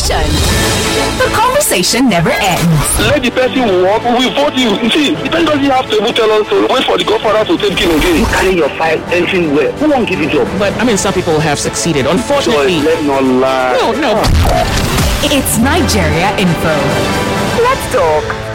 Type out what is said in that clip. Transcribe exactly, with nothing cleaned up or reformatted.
question. The conversation never ends. Let the person walk, we vote you. You see, the person doesn't have to even tell us to wait for the godfather to take him again. You carry your file entering where? Who won't give you job? But, I mean, some people have succeeded. Unfortunately. Let's not lie. No, no. It's Nigeria Info. Let's talk.